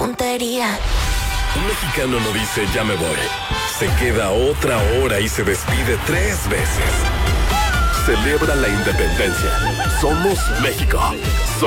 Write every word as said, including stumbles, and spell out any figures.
puntería. Un mexicano no dice ya me voy. Se queda otra hora y se despide tres veces. Celebra la independencia. Somos México.